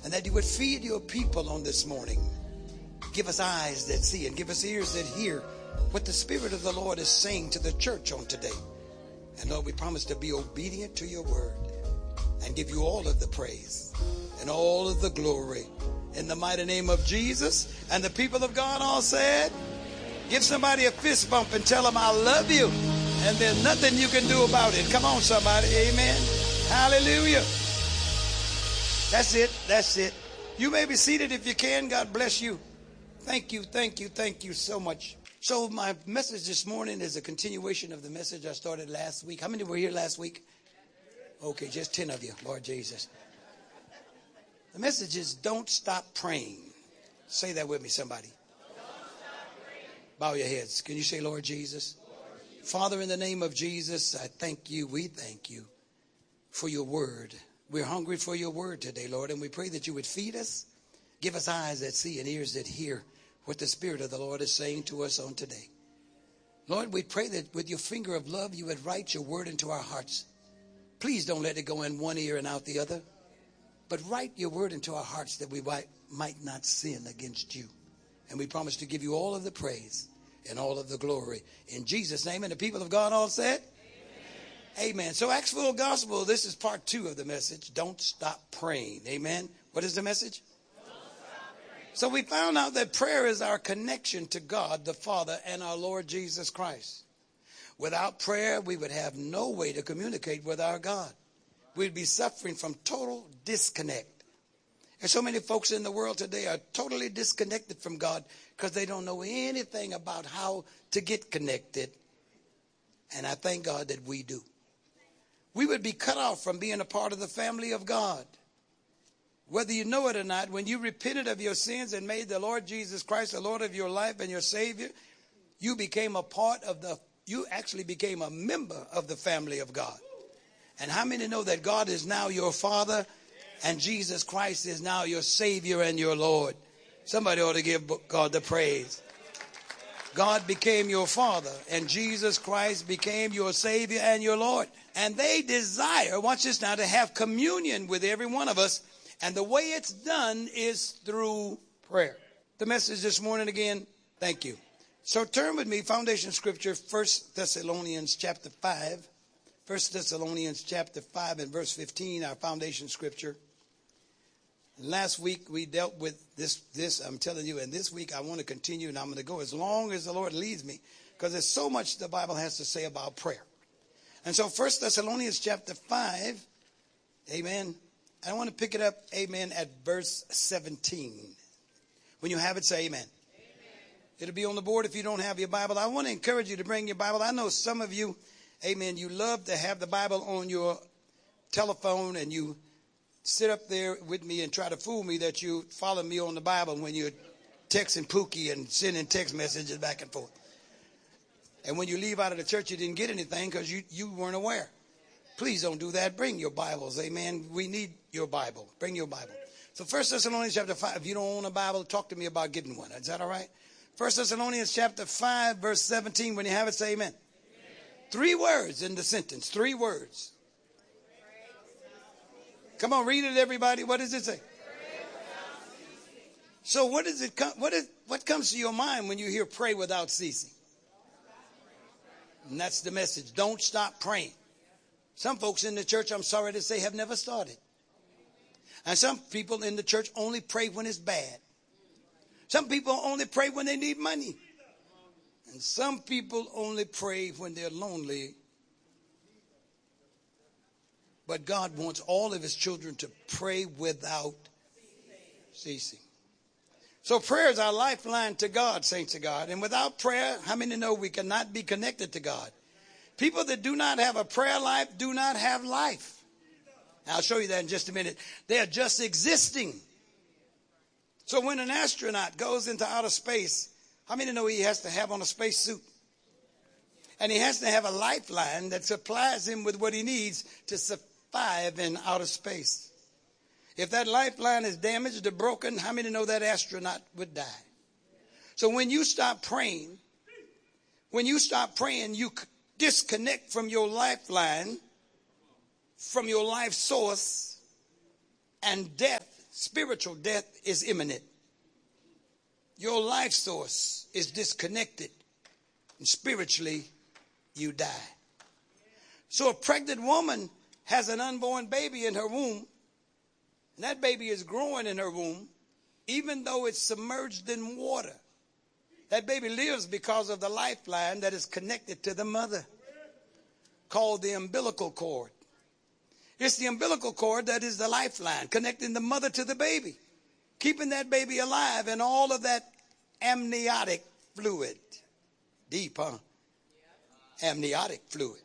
and that you would feed your people on this morning. Give us eyes that see and give us ears that hear what the Spirit of the Lord is saying to the church on today. And Lord, we promise to be obedient to your word and give you all of the praise and all of the glory in the mighty name of Jesus. And the people of God all said, give somebody a fist bump and tell them I love you and there's nothing you can do about it. Come on, somebody. Amen. Hallelujah. That's it. That's it. You may be seated if you can. God bless you. Thank you. Thank you. Thank you so much. So my message this morning is a continuation of the message I started last week. How many were here last week? Okay, just 10 of you, Lord Jesus. The message is don't stop praying. Say that with me, somebody. Bow your heads. Can you say, Lord Jesus? Father, in the name of Jesus, I thank you. We thank you for your word. We're hungry for your word today, Lord, and we pray that you would feed us. Give us eyes that see and ears that hear what the Spirit of the Lord is saying to us on today. Lord, we pray that with your finger of love, you would write your word into our hearts. Please don't let it go in one ear and out the other, but write your word into our hearts that we might not sin against you. And we promise to give you all of the praise and all of the glory. In Jesus' name, and the people of God all said, amen. Amen. So Acts Full Gospel, this is part 2 of the message. Don't stop praying. Amen. What is the message? So we found out that prayer is our connection to God the Father and our Lord Jesus Christ. Without prayer, we would have no way to communicate with our God. We'd be suffering from total disconnect. And so many folks in the world today are totally disconnected from God because they don't know anything about how to get connected. And I thank God that we do. We would be cut off from being a part of the family of God. Whether you know it or not, when you repented of your sins and made the Lord Jesus Christ the Lord of your life and your Savior, you became you actually became a member of the family of God. And how many know that God is now your Father and Jesus Christ is now your Savior and your Lord? Somebody ought to give God the praise. God became your Father and Jesus Christ became your Savior and your Lord. And they desire, watch this now, to have communion with every one of us. And the way it's done is through prayer. The message this morning again, thank you. So turn with me, foundation scripture, 1 Thessalonians chapter 5. 1 Thessalonians chapter 5 and verse 15, our foundation scripture. Last week we dealt with this, I'm telling you, and this week I want to continue and I'm going to go as long as the Lord leads me because there's so much the Bible has to say about prayer. And so 1 Thessalonians chapter 5, amen. I want to pick it up, amen, at verse 17. When you have it, say amen. Amen. It'll be on the board if you don't have your Bible. I want to encourage you to bring your Bible. I know some of you, amen, you love to have the Bible on your telephone and you sit up there with me and try to fool me that you follow me on the Bible when you're texting Pookie and sending text messages back and forth. And when you leave out of the church, you didn't get anything because you weren't aware. Please don't do that. Bring your Bibles. Amen. We need your Bible. Bring your Bible. So 1 Thessalonians chapter 5, if you don't own a Bible, talk to me about getting one. Is that all right? 1 Thessalonians chapter 5, verse 17. When you have it, say amen. Amen. 3 words in the sentence. 3 words. Come on, read it, everybody. What does it say? So what comes to your mind when you hear pray without ceasing? And that's the message. Don't stop praying. Some folks in the church, I'm sorry to say, have never started. And some people in the church only pray when it's bad. Some people only pray when they need money. And some people only pray when they're lonely. But God wants all of his children to pray without ceasing. So prayer is our lifeline to God, saints of God. And without prayer, how many know we cannot be connected to God? People that do not have a prayer life do not have life. I'll show you that in just a minute. They are just existing. So when an astronaut goes into outer space, how many know he has to have on a space suit? And he has to have a lifeline that supplies him with what he needs to survive in outer space. If that lifeline is damaged or broken, how many know that astronaut would die? So when you stop praying, you disconnect from your lifeline, from your life source, and death spiritual death is imminent. Your life source is disconnected, and spiritually you die. So a pregnant woman has an unborn baby in her womb, and that baby is growing in her womb, even though it's submerged in water. That baby lives because of the lifeline that is connected to the mother, called the umbilical cord. It's the umbilical cord that is the lifeline, connecting the mother to the baby, keeping that baby alive in all of that amniotic fluid. Deep, huh? Amniotic fluid.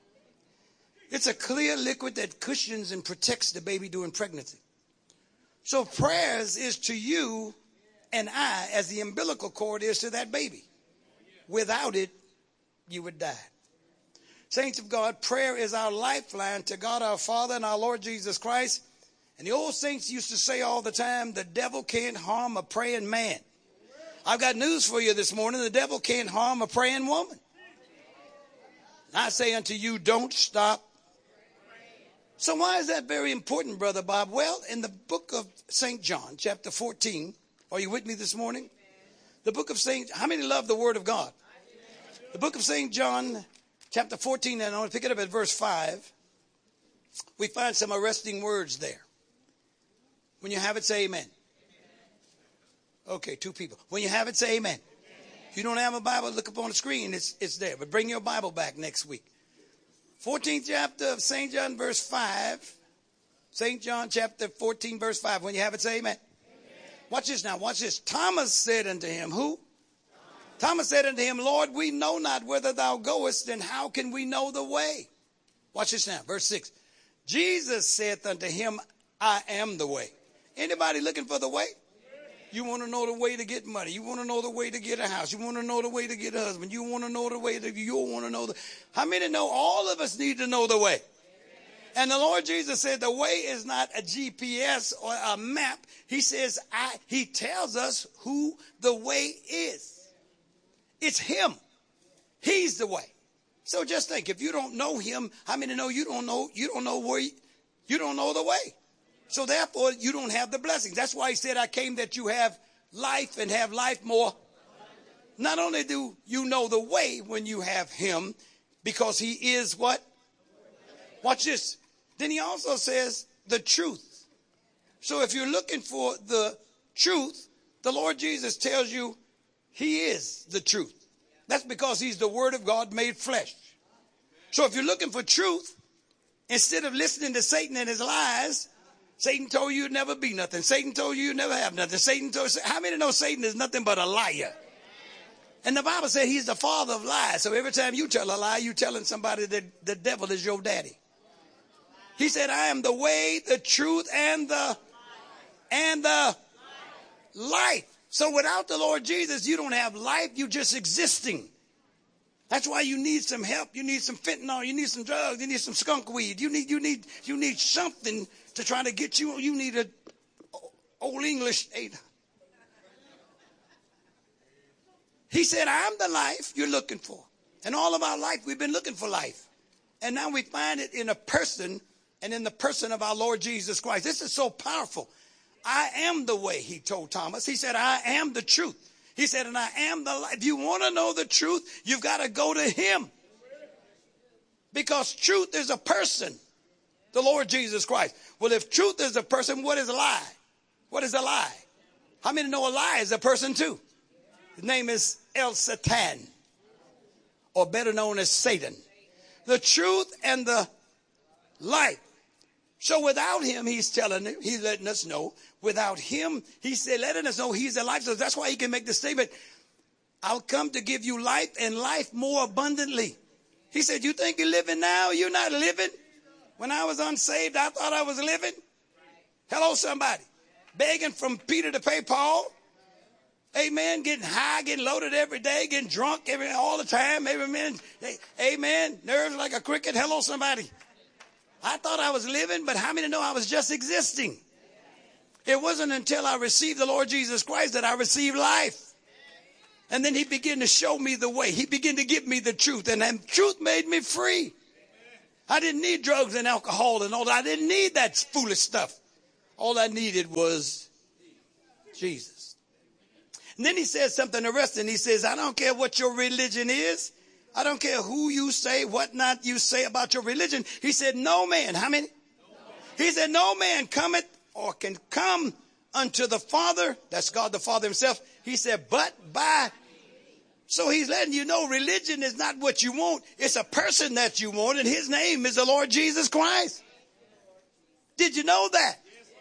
It's a clear liquid that cushions and protects the baby during pregnancy. So prayers is to you and I as the umbilical cord is to that baby. Without it, you would die. Saints of God, prayer is our lifeline to God our Father and our Lord Jesus Christ. And the old saints used to say all the time, the devil can't harm a praying man. I've got news for you this morning. The devil can't harm a praying woman. And I say unto you, don't stop. So why is that very important, Brother Bob? Well, in the book of St. John, chapter 14, are you with me this morning? The book of St. How many love the Word of God? The book of St. John, chapter 14, and I want to pick it up at verse 5. We find some arresting words there. When you have it, say amen. Okay, 2 people. When you have it, say amen. If you don't have a Bible, look up on the screen. It's there. But bring your Bible back next week. 14th chapter of St. John, verse 5. St. John, chapter 14, verse 5. When you have it, say amen. Watch this now. Watch this. Thomas said unto him, who? Thomas said unto him, Lord, we know not whither thou goest, and how can we know the way? Watch this now. Verse 6. Jesus saith unto him, I am the way. Anybody looking for the way? You want to know the way to get money. You want to know the way to get a house. You want to know the way to get a husband. You want to know the way to, you want to know the, how many know all of us need to know the way? And the Lord Jesus said the way is not a GPS or a map. He says, he tells us who the way is. It's him. He's the way. So just think, if you don't know him, how many know you don't know where you don't know the way? So therefore, you don't have the blessings. That's why he said, I came that you have life and have life more. Not only do you know the way when you have him, because he is what? Watch this. Then he also says the truth. So if you're looking for the truth, the Lord Jesus tells you he is the truth. That's because he's the Word of God made flesh. So if you're looking for truth, instead of listening to Satan and his lies, Satan told you you'd never be nothing. Satan told you you'd never have nothing. How many know Satan is nothing but a liar? And the Bible says he's the father of lies. So every time you tell a lie, you're telling somebody that the devil is your daddy. He said, I am the way, the truth, and the life. So without the Lord Jesus, you don't have life. You're just existing. That's why you need some help. You need some fentanyl. You need some drugs. You need some skunk weed. You need something to try to get you. You need a old English aid. He said, I'm the life you're looking for. And all of our life, we've been looking for life. And now we find it in a person, and in the person of our Lord Jesus Christ. This is so powerful. I am the way, he told Thomas. He said, I am the truth. He said, and I am the life. If you want to know the truth, you've got to go to him. Because truth is a person, the Lord Jesus Christ. Well, if truth is a person, what is a lie? What is a lie? How many know a lie is a person too? His name is El Satan, or better known as Satan. The truth and the life. So without him, he's letting us know. Without him, he said, letting us know he's the life. So that's why he can make the statement, I'll come to give you life and life more abundantly. He said, you think you're living now? You're not living. When I was unsaved, I thought I was living. Hello, somebody. Begging from Peter to pay Paul. Amen. Getting high, getting loaded every day, getting drunk all the time. Every minute. Amen. Nerves like a cricket. Hello, somebody. I thought I was living, but how many know I was just existing? It wasn't until I received the Lord Jesus Christ that I received life. And then he began to show me the way. He began to give me the truth. And that truth made me free. I didn't need drugs and alcohol and all that. I didn't need that foolish stuff. All I needed was Jesus. And then he says something arresting. He says, I don't care what your religion is. I don't care who you say, what not you say about your religion. He said, no man. How many? He said, no man cometh or can come unto the Father. That's God the Father himself. He said, but by. So he's letting you know religion is not what you want. It's a person that you want, and his name is the Lord Jesus Christ. Did you know that?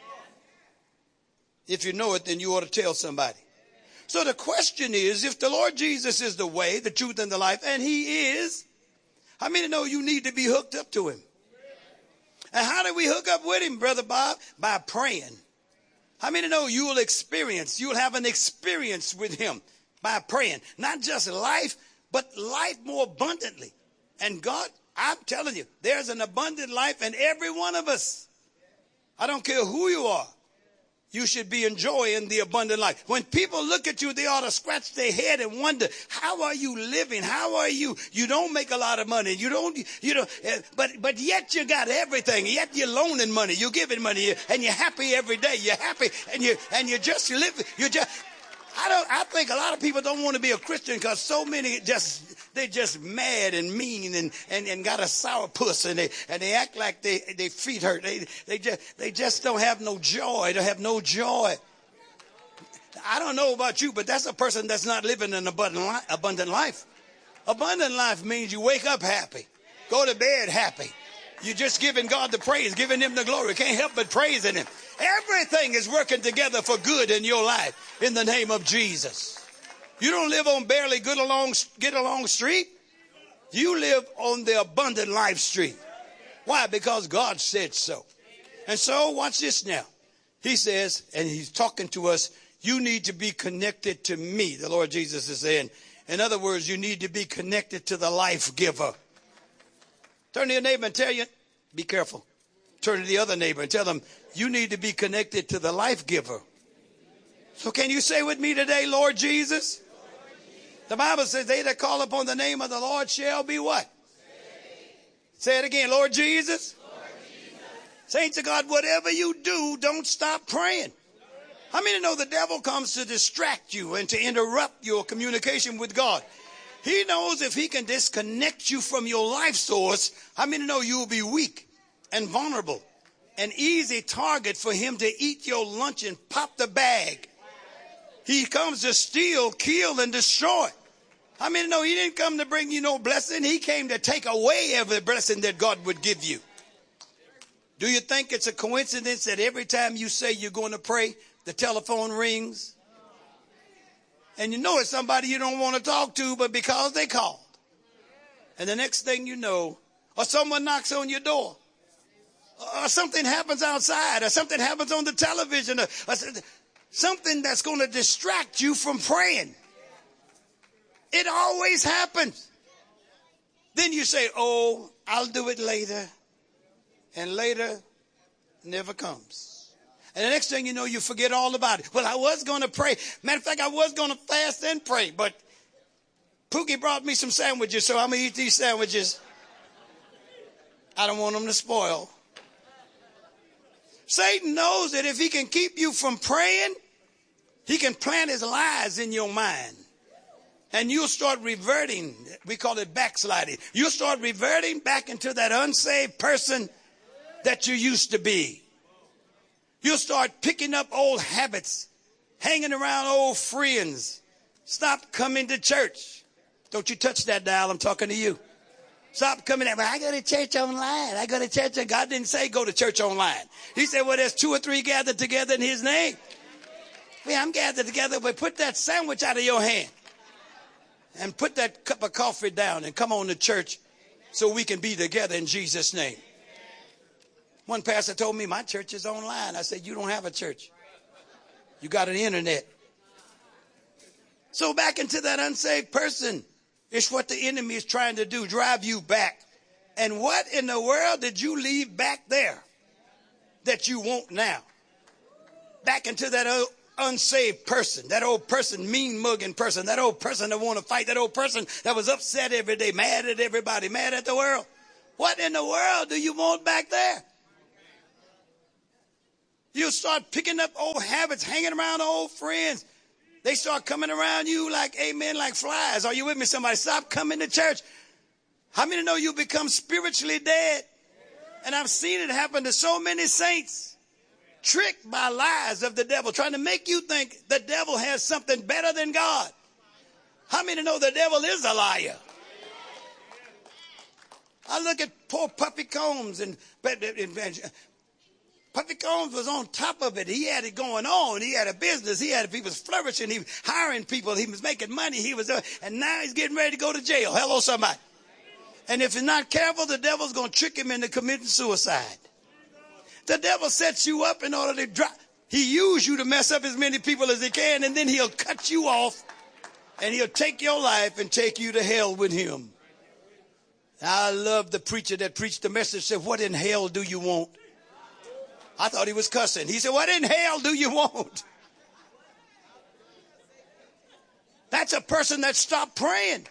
If you know it, then you ought to tell somebody. So the question is, if the Lord Jesus is the way, the truth, and the life, and he is, how many know you need to be hooked up to him? And how do we hook up with him, Brother Bob? By praying. How many know you'll have an experience with him by praying? Not just life, but life more abundantly. And God, I'm telling you, there's an abundant life in every one of us. I don't care who you are. You should be enjoying the abundant life. When people look at you, they ought to scratch their head and wonder, how are you living? How are you? You don't make a lot of money. But yet you got everything. Yet you're loaning money. You're giving money, and you're happy every day. You're happy, and you just live. I think a lot of people don't want to be a Christian because so many they're just mad and mean and got a sourpuss, and they act like their feet hurt. They just don't have no joy. They have no joy. I don't know about you, but that's a person that's not living an abundant life. Abundant life means you wake up happy, go to bed happy. You're just giving God the praise, giving him the glory. Can't help but praising him. Everything is working together for good in your life in the name of Jesus. You don't live on barely get along street. You live on the abundant life street. Why? Because God said so. And so watch this now. He says, and he's talking to us, you need to be connected to me. The Lord Jesus is saying, in other words, you need to be connected to the life giver. Turn to your neighbor and tell you, be careful. Turn to the other neighbor and tell them, you need to be connected to the life giver. So can you say with me today, Lord Jesus? The Bible says they that call upon the name of the Lord shall be what? Say it again, Lord Jesus. Saints of God, whatever you do, don't stop praying. How many know the devil comes to distract you and to interrupt your communication with God? He knows if he can disconnect you from your life source, how many know you will be weak and vulnerable, an easy target for him to eat your lunch and pop the bag. He comes to steal, kill, and destroy. How many know he didn't come to bring you no blessing? He came to take away every blessing that God would give you. Do you think it's a coincidence that every time you say you're going to pray, the telephone rings? And you know it's somebody you don't want to talk to, but because they called. And the next thing you know, or someone knocks on your door, or something happens outside, or something happens on the television, or something that's going to distract you from praying. It always happens. Then you say, oh, I'll do it later. And later never comes. And the next thing you know, you forget all about it. Well, I was going to pray. Matter of fact, I was going to fast and pray. But Pookie brought me some sandwiches, so I'm going to eat these sandwiches. I don't want them to spoil. Satan knows that if he can keep you from praying, he can plant his lies in your mind. And you'll start reverting. We call it backsliding. You'll start reverting back into that unsaved person that you used to be. You'll start picking up old habits, hanging around old friends. Stop coming to church. Don't you touch that dial. I'm talking to you. Stop coming at me. I go to church online. I go to church. And God didn't say go to church online. He said, well, there's 2 or 3 gathered together in his name. Yeah, I'm gathered together, but put that sandwich out of your hand. And put that cup of coffee down and come on to church so we can be together in Jesus' name. One pastor told me, my church is online. I said, you don't have a church. You got an internet. So back into that unsaved person. It's what the enemy is trying to do, drive you back. And what in the world did you leave back there that you want now? Back into that unsaved person, that old person, mean mugging person, that old person that want to fight, that old person that was upset every day, mad at everybody, mad at the world. What in the world do you want back there? You start picking up old habits, hanging around old friends. They start coming around you like, amen, like flies. Are you with me, somebody? Stop coming to church. How many know you become spiritually dead? And I've seen it happen to so many saints. Tricked by lies of the devil, trying to make you think the devil has something better than God. How many know the devil is a liar? I look at poor Puffy Combs, and Puffy Combs was on top of it. He had it going on. He had a business. He was flourishing. He was hiring people. He was making money. And now he's getting ready to go to jail. Hello, somebody. And if he's not careful, the devil's going to trick him into committing suicide. The devil sets you up in order to drop. He uses you to mess up as many people as he can, and then he'll cut you off, and he'll take your life and take you to hell with him. I love the preacher that preached the message, said, what in hell do you want? I thought he was cussing. He said, what in hell do you want? That's a person that stopped praying.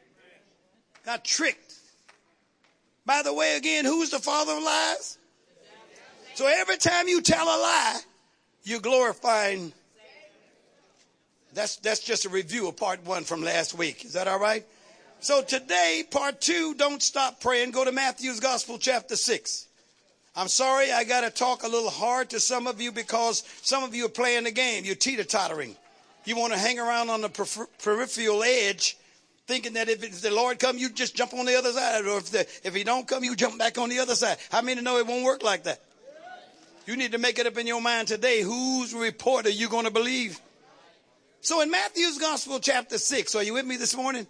Got tricked. By the way, again, who's the father of lies? So every time you tell a lie, you're glorifying. That's just a review of part 1 from last week. Is that all right? So today, part 2, don't stop praying. Go to Matthew's Gospel, chapter 6. I'm sorry, I got to talk a little hard to some of you because some of you are playing the game. You're teeter-tottering. You want to hang around on the peripheral edge, thinking that if the Lord come, you just jump on the other side. Or if he don't come, you jump back on the other side. How many know it won't work like that? You need to make it up in your mind today. Whose report are you going to believe? So in Matthew's Gospel, chapter 6, are you with me this morning?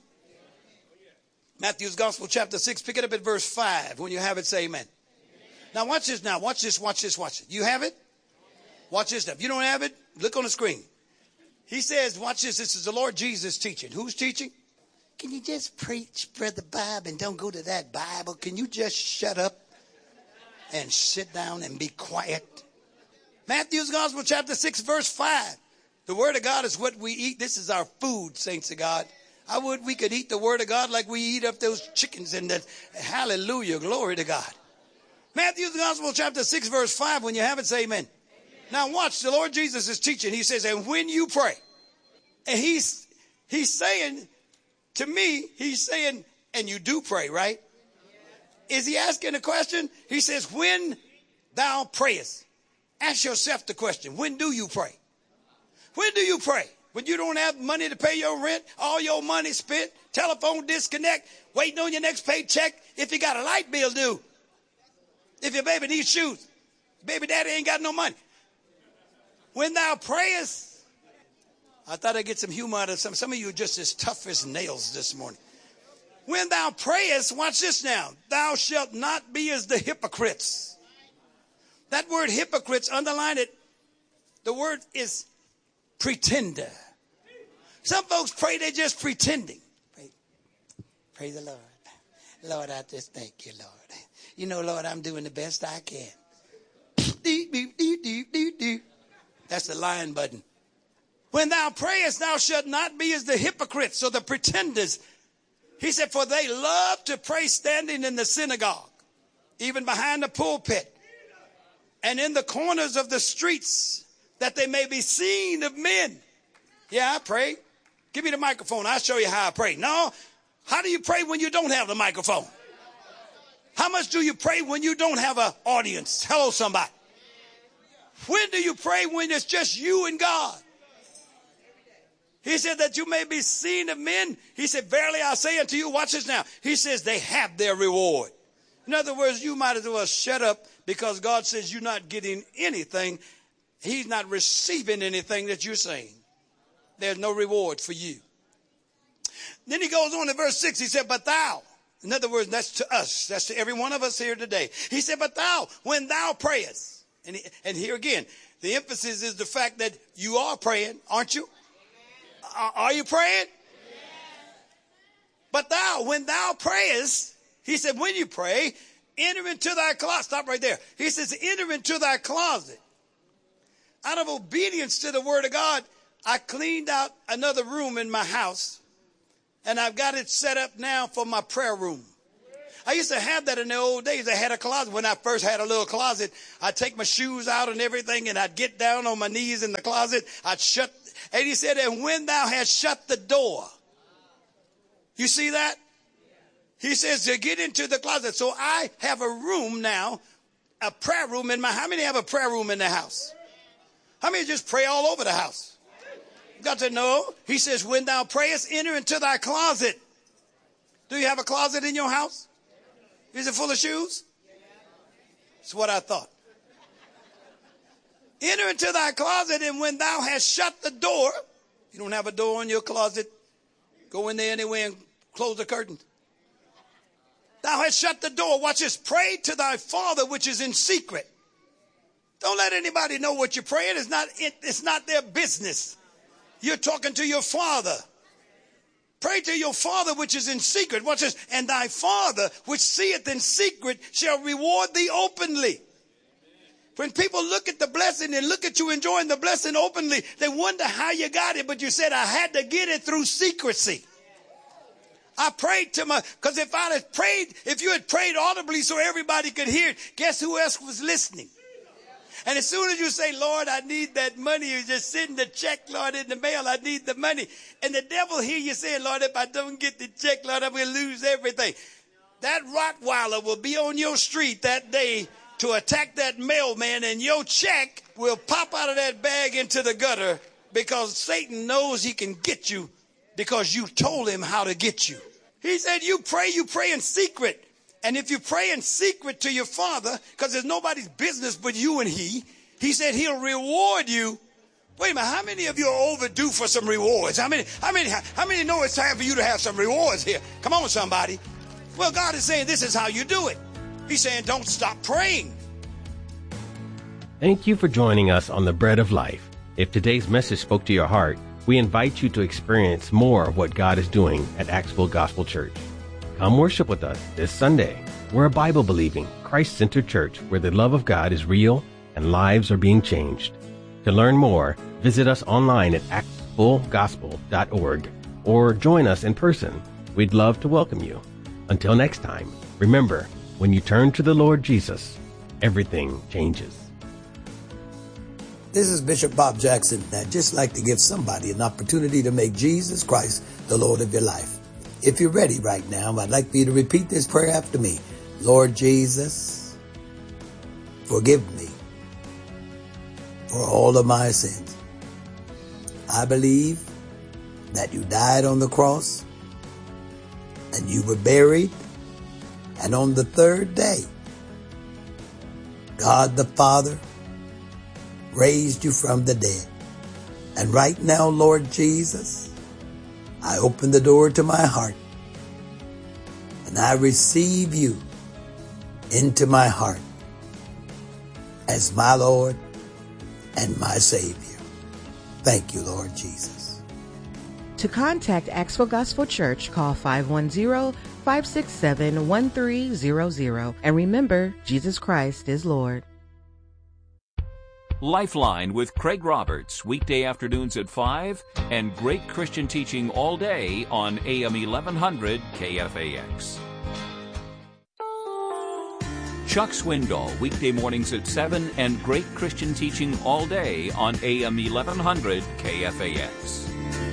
Matthew's Gospel, chapter 6, pick it up at verse 5. When you have it, say amen. Now watch this now. Watch this, watch this, watch it. You have it? Watch this stuff. If you don't have it, look on the screen. He says, watch this. This is the Lord Jesus teaching. Who's teaching? Can you just preach, Brother Bob, and don't go to that Bible? Can you just shut up and sit down and be quiet? Matthew's Gospel, chapter 6, verse 5. The Word of God is what we eat. This is our food, saints of God. I would we could eat the Word of God like we eat up those chickens and that. Hallelujah, glory to God. Matthew's Gospel, chapter 6, verse 5. When you have it, say amen. Now watch, the Lord Jesus is teaching. He says, and when you pray, and he's saying to me, he's saying, and you do pray, right? Is he asking a question? He says, when thou prayest, ask yourself the question, when do you pray? When do you pray? When you don't have money to pay your rent, all your money spent, telephone disconnect, waiting on your next paycheck, if you got a light bill due, if your baby needs shoes, baby daddy ain't got no money. When thou prayest, I thought I'd get some humor out of some of you are just as tough as nails this morning. When thou prayest, watch this now, thou shalt not be as the hypocrites. That word hypocrites, underline it. The word is pretender. Some folks pray, they're just pretending. Praise the Lord. Lord, I just thank you, Lord. You know, Lord, I'm doing the best I can. That's the lying button. When thou prayest, thou shalt not be as the hypocrites or the pretenders. He said, for they love to pray standing in the synagogue, even behind the pulpit, and in the corners of the streets, that they may be seen of men. Yeah, I pray. Give me the microphone. I'll show you how I pray. No, how do you pray when you don't have the microphone? How much do you pray when you don't have an audience? Hello, somebody. When do you pray when it's just you and God? He said that you may be seen of men. He said, verily I say unto you, watch this now. He says they have their reward. In other words, you might as well shut up because God says you're not getting anything. He's not receiving anything that you're saying. There's no reward for you. Then he goes on to verse 6. He said, but thou. In other words, that's to us. That's to every one of us here today. He said, but thou, when thou prayest. And here again, the emphasis is the fact that you are praying, aren't you? Are you praying? But thou, when thou prayest, he said, when you pray, enter into thy closet. Stop right there. He says, enter into thy closet. Out of obedience to the word of God, I cleaned out another room in my house, and I've got it set up now for my prayer room. I used to have that in the old days. I had a closet. When I first had a little closet, I'd take my shoes out and everything, and I'd get down on my knees in the closet. I'd shut, and he said, and when thou hast shut the door. You see that? He says to get into the closet. So I have a room now, a prayer room in my, how many have a prayer room in the house? How many just pray all over the house? You got to know. He says, when thou prayest, enter into thy closet. Do you have a closet in your house? Is it full of shoes? That's what I thought. Enter into thy closet, and when thou hast shut the door, you don't have a door in your closet, go in there anyway and close the curtain. Thou hast shut the door. Watch this. Pray to thy Father which is in secret. Don't let anybody know what you're praying. It's not their business. You're talking to your Father. Pray to your Father which is in secret. Watch this. And thy Father which seeth in secret shall reward thee openly. When people look at the blessing and look at you enjoying the blessing openly, they wonder how you got it. But you said, I had to get it through secrecy. I prayed to because if you had prayed audibly so everybody could hear it, guess who else was listening? And as soon as you say, Lord, I need that money, you just send the check, Lord, in the mail. I need the money. And the devil hear you say, Lord, if I don't get the check, Lord, I'm going to lose everything. That Rottweiler will be on your street that day to attack that mailman, and your check will pop out of that bag into the gutter because Satan knows he can get you because you told him how to get you. He said, you pray in secret. And if you pray in secret to your Father, because there's nobody's business but you and he said he'll reward you. Wait a minute, how many of you are overdue for some rewards? How many know it's time for you to have some rewards here? Come on, somebody. Well, God is saying this is how you do it. He's saying don't stop praying. Thank you for joining us on The Bread of Life. If today's message spoke to your heart, we invite you to experience more of what God is doing at Axville Gospel Church. Come worship with us this Sunday. We're a Bible-believing, Christ-centered church where the love of God is real and lives are being changed. To learn more, visit us online at axvillegospel.org or join us in person. We'd love to welcome you. Until next time, remember, when you turn to the Lord Jesus, everything changes. This is Bishop Bob Jackson, and I'd just like to give somebody an opportunity to make Jesus Christ the Lord of your life. If you're ready right now, I'd like for you to repeat this prayer after me. Lord Jesus, forgive me for all of my sins. I believe that you died on the cross and you were buried, and on the third day, God the Father raised you from the dead. And right now, Lord Jesus, I open the door to my heart and I receive you into my heart as my Lord and my Savior. Thank you, Lord Jesus. To contact Axville Gospel Church, call 510-567-1300. And remember, Jesus Christ is Lord. Lifeline with Craig Roberts, weekday afternoons at 5, and great Christian teaching all day on AM 1100 KFAX. Chuck Swindoll, weekday mornings at 7, and great Christian teaching all day on AM 1100 KFAX.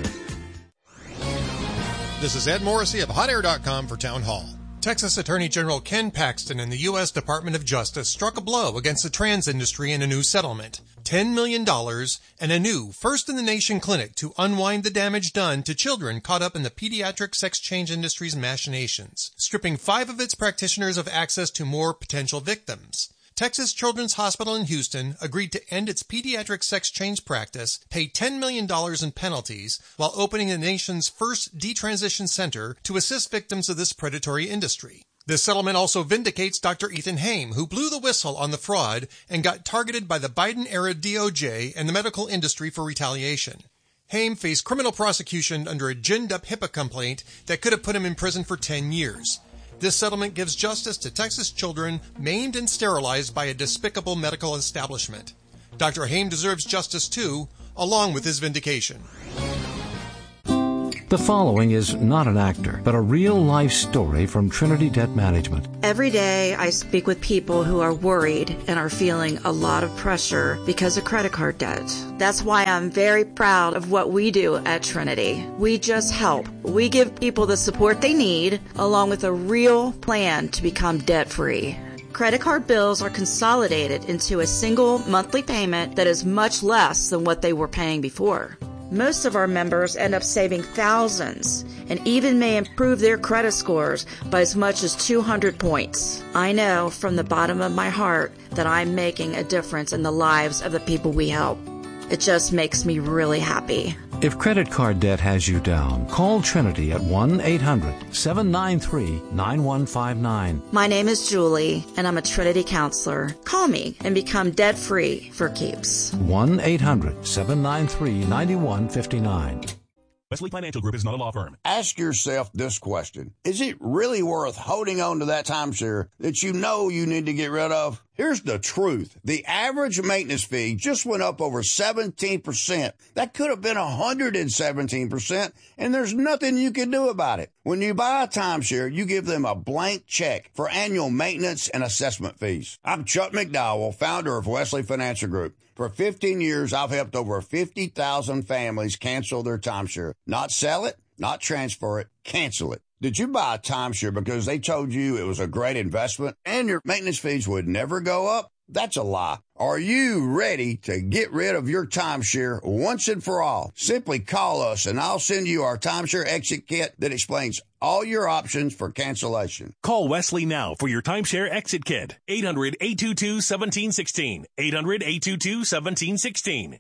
This is Ed Morrissey of HotAir.com for Town Hall. Texas Attorney General Ken Paxton and the U.S. Department of Justice struck a blow against the trans industry in a new settlement. $10 million and a new first-in-the-nation clinic to unwind the damage done to children caught up in the pediatric sex change industry's machinations, stripping 5 of its practitioners of access to more potential victims. Texas Children's Hospital in Houston agreed to end its pediatric sex change practice, pay $10 million in penalties, while opening the nation's first detransition center to assist victims of this predatory industry. This settlement also vindicates Dr. Ethan Haim, who blew the whistle on the fraud and got targeted by the Biden-era DOJ and the medical industry for retaliation. Haim faced criminal prosecution under a ginned-up HIPAA complaint that could have put him in prison for 10 years. This settlement gives justice to Texas children maimed and sterilized by a despicable medical establishment. Dr. Haim deserves justice too, along with his vindication. The following is not an actor, but a real-life story from Trinity Debt Management. Every day I speak with people who are worried and are feeling a lot of pressure because of credit card debt. That's why I'm very proud of what we do at Trinity. We just help. We give people the support they need, along with a real plan to become debt-free. Credit card bills are consolidated into a single monthly payment that is much less than what they were paying before. Most of our members end up saving thousands and even may improve their credit scores by as much as 200 points. I know from the bottom of my heart that I'm making a difference in the lives of the people we help. It just makes me really happy. If credit card debt has you down, call Trinity at 1-800-793-9159. My name is Julie, and I'm a Trinity counselor. Call me and become debt-free for keeps. 1-800-793-9159. Wesley Financial Group is not a law firm. Ask yourself this question. Is it really worth holding on to that timeshare that you know you need to get rid of? Here's the truth. The average maintenance fee just went up over 17%. That could have been 117%, and there's nothing you can do about it. When you buy a timeshare, you give them a blank check for annual maintenance and assessment fees. I'm Chuck McDowell, founder of Wesley Financial Group. For 15 years, I've helped over 50,000 families cancel their timeshare. Not sell it, not transfer it, cancel it. Did you buy a timeshare because they told you it was a great investment and your maintenance fees would never go up? That's a lie. Are you ready to get rid of your timeshare once and for all? Simply call us and I'll send you our timeshare exit kit that explains all your options for cancellation. Call Wesley now for your timeshare exit kit. 800-822-1716. 800-822-1716.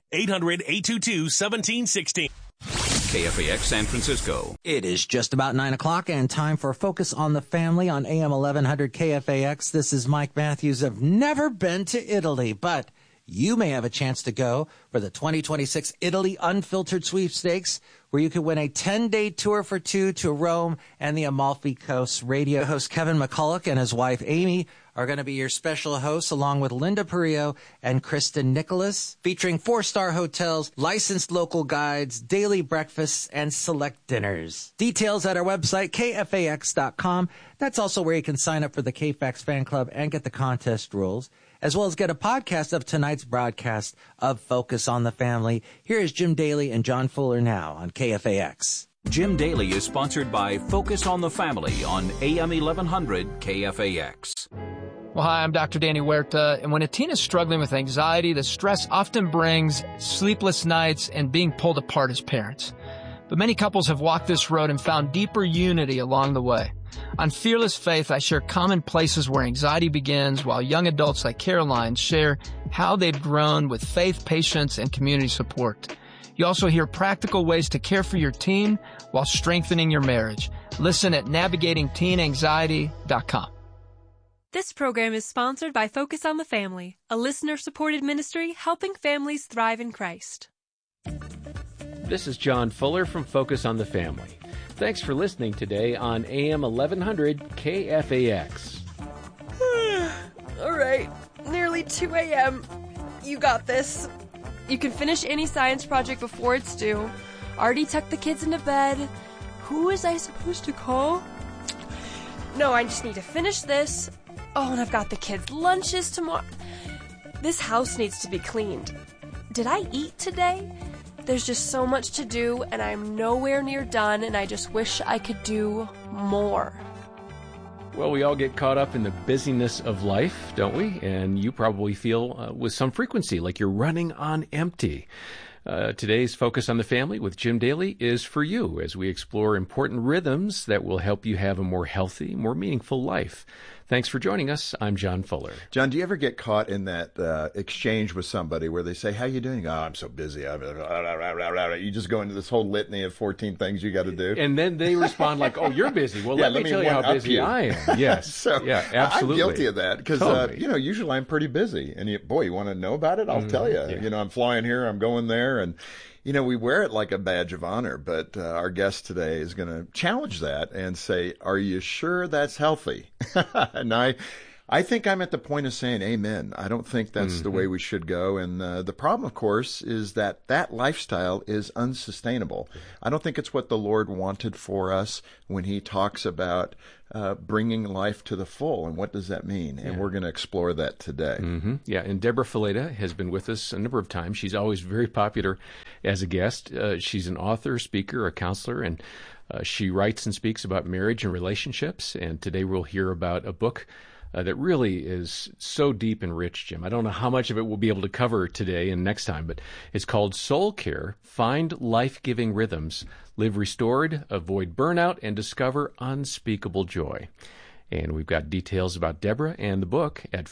800-822-1716. KFAX San Francisco. It is just about 9 o'clock and time for Focus on the Family on AM 1100 KFAX. This is Mike Matthews. I've never been to Italy, but you may have a chance to go for the 2026 Italy Unfiltered Sweepstakes, where you could win a 10-day tour for two to Rome and the Amalfi Coast. Radio host Kevin McCulloch and his wife Amy are going to be your special hosts, along with Linda Perillo and Kristen Nicholas, featuring 4-star hotels, licensed local guides, daily breakfasts, and select dinners. Details at our website, kfax.com. That's also where you can sign up for the KFAX fan club and get the contest rules, as well as get a podcast of tonight's broadcast of Focus on the Family. Here is Jim Daly and John Fuller now on KFAX. Jim Daly is sponsored by Focus on the Family on AM 1100 KFAX. Well, hi, I'm Dr. Danny Huerta, and when a teen is struggling with anxiety, the stress often brings sleepless nights and being pulled apart as parents. But many couples have walked this road and found deeper unity along the way. On Fearless Faith, I share common places where anxiety begins, while young adults like Caroline share how they've grown with faith, patience, and community support. You also hear practical ways to care for your teen while strengthening your marriage. Listen at navigatingteenanxiety.com. This program is sponsored by Focus on the Family, a listener-supported ministry helping families thrive in Christ. This is John Fuller from Focus on the Family. Thanks for listening today on AM 1100 KFAX. All right, nearly 2 a.m. You got this. You can finish any science project before it's due. Already tucked the kids into bed. Who was I supposed to call? No, I just need to finish this. Oh, and I've got the kids' lunches tomorrow. This house needs to be cleaned. Did I eat today? There's just so much to do, and I'm nowhere near done, and I just wish I could do more. Well, we all get caught up in the busyness of life, don't we? And you probably feel with some frequency like you're running on empty. Today's Focus on the Family with Jim Daly is for you as we explore important rhythms that will help you have a more healthy, more meaningful life. Thanks for joining us. I'm John Fuller. John, do you ever get caught in that exchange with somebody where they say, how you doing? Oh, I'm so busy. You just go into this whole litany of 14 things you got to do. And then they respond like, oh, you're busy. Well, let me tell you how busy I am. Yes. So, yeah, absolutely. I'm guilty of that because, totally. Usually I'm pretty busy. And, you want to know about it? I'll tell you. Yeah. I'm flying here, I'm going there. And, we wear it like a badge of honor, but our guest today is going to challenge that and say, are you sure that's healthy? And I I think I'm at the point of saying amen. I don't think that's the way we should go. And the problem, of course, is that lifestyle is unsustainable. I don't think it's what the Lord wanted for us when he talks about bringing life to the full. And what does that mean? And we're going to explore that today. Yeah, and Deborah Fileta has been with us a number of times. She's always very popular as a guest. She's an author, speaker, a counselor, and she writes and speaks about marriage and relationships. And today we'll hear about a book that really is so deep and rich, Jim. I don't know how much of it we'll be able to cover today and next time, but it's called Soul Care, Find Life-Giving Rhythms, Live Restored, Avoid Burnout, and Discover Unspeakable Joy. And we've got details about Deborah and the book at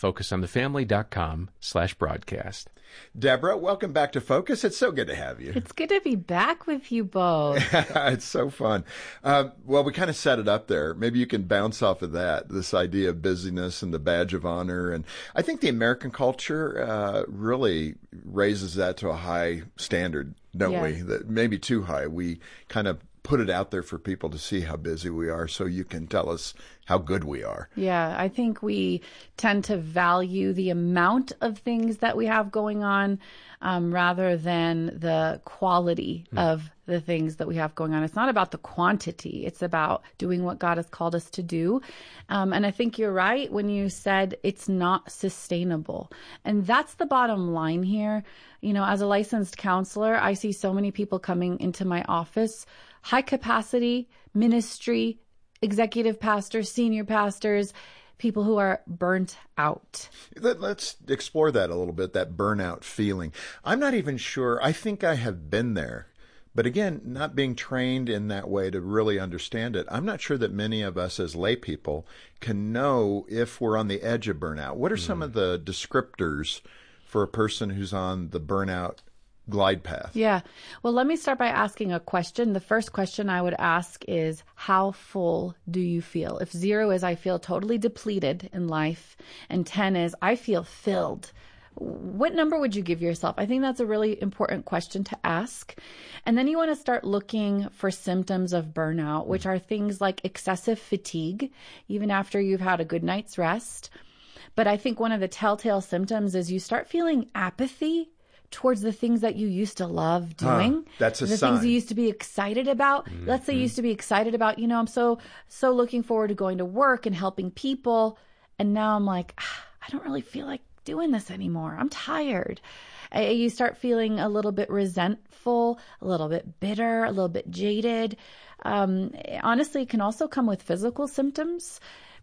focusonthefamily.com/broadcast. Deborah, welcome back to Focus. It's so good to have you. It's good to be back with you both. It's so fun. Well, we kind of set it up there. Maybe you can bounce off of that, this idea of busyness and the badge of honor. And I think the American culture really raises that to a high standard, don't we? That maybe too high. We kind of put it out there for people to see how busy we are so you can tell us how good we are. Yeah, I think we tend to value the amount of things that we have going on rather than the quality of the things that we have going on. It's not about the quantity. It's about doing what God has called us to do. And I think you're right when you said it's not sustainable. And that's the bottom line here. You know, as a licensed counselor, I see so many people coming into my office, high capacity ministry, executive pastors, senior pastors, people who are burnt out. Let's explore that a little bit, that burnout feeling. I'm not even sure. I think I have been there. But again, not being trained in that way to really understand it, I'm not sure that many of us as lay people can know if we're on the edge of burnout. What are some of the descriptors for a person who's on the burnout glide path? Yeah. Well, let me start by asking a question. The first question I would ask is, how full do you feel? If 0 is I feel totally depleted in life, and 10 is I feel filled, what number would you give yourself? I think that's a really important question to ask. And then you want to start looking for symptoms of burnout, which are things like excessive fatigue, even after you've had a good night's rest. But I think one of the telltale symptoms is you start feeling apathy towards the things that you used to love doing. That's a the sign. things you used to be excited about. Let's say you used to be excited about, I'm so looking forward to going to work and helping people. And now I'm like, I don't really feel like doing this anymore. I'm tired. You start feeling a little bit resentful, a little bit bitter, a little bit jaded. Honestly, it can also come with physical symptoms,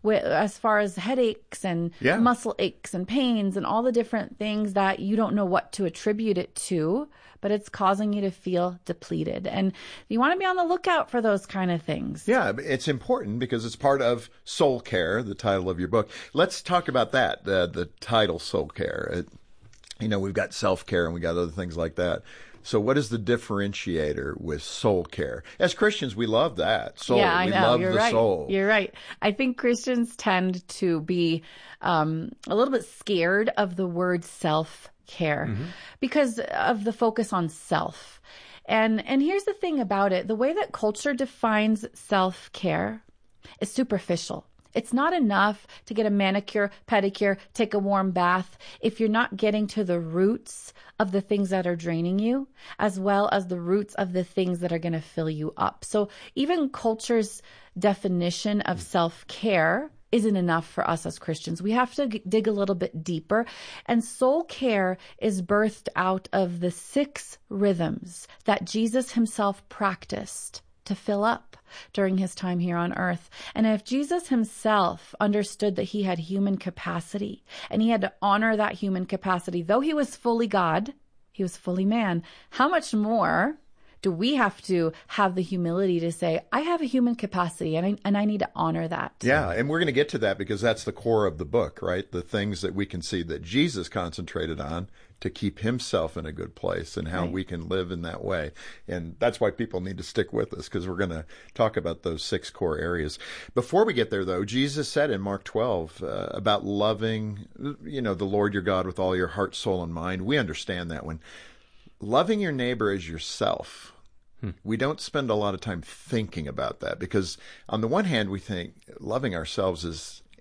as far as headaches and muscle aches and pains and all the different things that you don't know what to attribute it to, but it's causing you to feel depleted. And you want to be on the lookout for those kind of things. Yeah, it's important because it's part of Soul Care, the title of your book. Let's talk about that, the title Soul Care. We've got self-care and we got other things like that. So what is the differentiator with soul care? As Christians, we love that. Soul. Yeah, I know. We love You're the right. soul. You're right. I think Christians tend to be a little bit scared of the word self-care because of the focus on self. And here's the thing about it. The way that culture defines self-care is superficial. It's not enough to get a manicure, pedicure, take a warm bath if you're not getting to the roots of the things that are draining you, as well as the roots of the things that are going to fill you up. So even culture's definition of self-care isn't enough for us as Christians. We have to dig a little bit deeper. And soul care is birthed out of the 6 rhythms that Jesus himself practiced to fill up during his time here on earth. And if Jesus himself understood that he had human capacity and he had to honor that human capacity, though he was fully God, he was fully man, how much more do we have to have the humility to say, I have a human capacity and I need to honor that? Yeah, and we're going to get to that because that's the core of the book, right? The things that we can see that Jesus concentrated on to keep himself in a good place and how we can live in that way. And that's why people need to stick with us because we're going to talk about those 6 core areas. Before we get there, though, Jesus said in Mark 12 about loving, the Lord your God with all your heart, soul, and mind. We understand that one. Loving your neighbor as yourself. We don't spend a lot of time thinking about that because on the one hand, we think loving ourselves is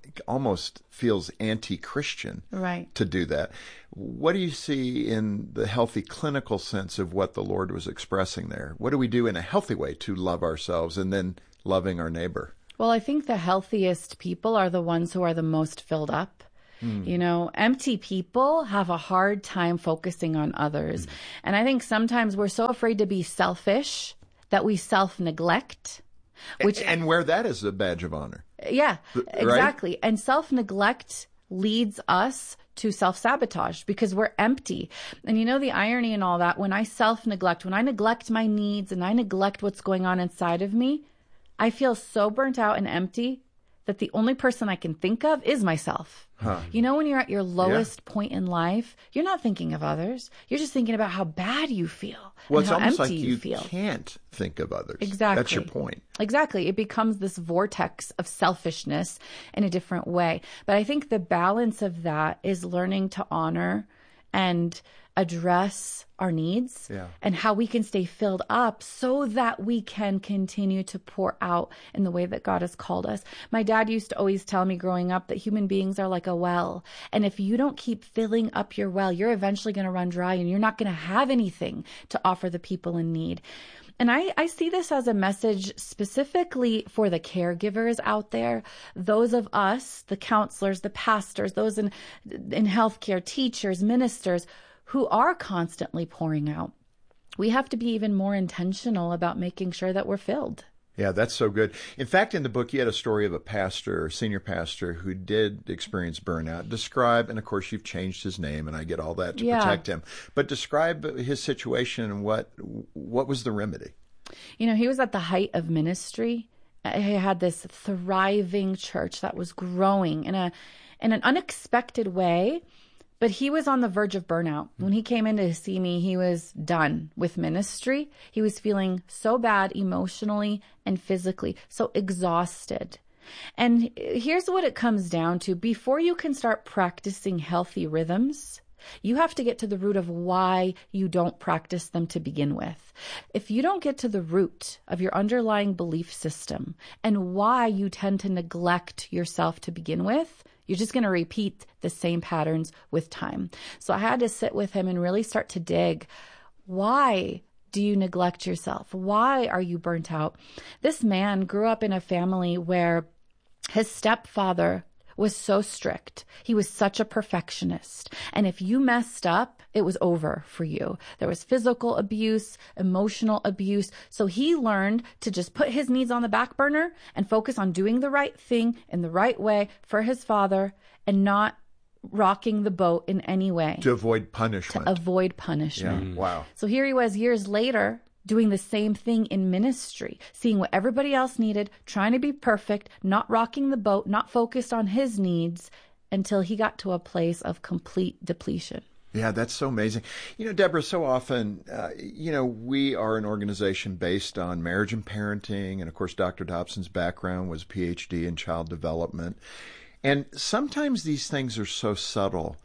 almost feels anti-Christian right. to do that. What do you see in the healthy clinical sense of what the Lord was expressing there? What do we do in a healthy way to love ourselves and then loving our neighbor? Well, I think the healthiest people are the ones who are the most filled up. You know, empty people have a hard time focusing on others. And I think sometimes we're so afraid to be selfish that we self-neglect. And wear that as a badge of honor. Yeah, right? Exactly. And self-neglect leads us to self-sabotage because we're empty. And you know the irony in all that, when I self-neglect, when I neglect my needs and I neglect what's going on inside of me, I feel so burnt out and empty that the only person I can think of is myself. You know, when you're at your lowest point in life, you're not thinking of others. You're just thinking about how bad you feel. Well, and it's how almost empty like you feel. Can't think of others. Exactly. That's your point. Exactly. It becomes this vortex of selfishness in a different way. But I think the balance of that is learning to honor and address our needs and how we can stay filled up so that we can continue to pour out in the way that God has called us. My dad used to always tell me growing up that human beings are like a well. And if you don't keep filling up your well, you're eventually going to run dry and you're not going to have anything to offer the people in need. And I see this as a message specifically for the caregivers out there, those of us, the counselors, the pastors, those in healthcare, teachers, ministers, who are constantly pouring out. We have to be even more intentional about making sure that we're filled. Yeah, that's so good. In fact, in the book, you had a story of a pastor, senior pastor, who did experience burnout. Describe, and of course, you've changed his name, and I get all that to protect him. But describe his situation and what was the remedy? You know, he was at the height of ministry. He had this thriving church that was growing in an unexpected way. But he was on the verge of burnout. When he came in to see me, he was done with ministry. He was feeling so bad emotionally and physically, so exhausted. And here's what it comes down to. Before you can start practicing healthy rhythms, you have to get to the root of why you don't practice them to begin with. If you don't get to the root of your underlying belief system and why you tend to neglect yourself to begin with, you're just going to repeat the same patterns with time. So I had to sit with him and really start to dig. Why do you neglect yourself? Why are you burnt out? This man grew up in a family where his stepfather was so strict. He was such a perfectionist. And if you messed up, it was over for you. There was physical abuse, emotional abuse. So he learned to just put his needs on the back burner and focus on doing the right thing in the right way for his father and not rocking the boat in any way. To avoid punishment. Yeah. Wow. So here he was years later, doing the same thing in ministry, seeing what everybody else needed, trying to be perfect, not rocking the boat, not focused on his needs until he got to a place of complete depletion. Yeah, that's so amazing. You know, Deborah, so often, we are an organization based on marriage and parenting. And of course, Dr. Dobson's background was a PhD in child development. And sometimes these things are so subtle.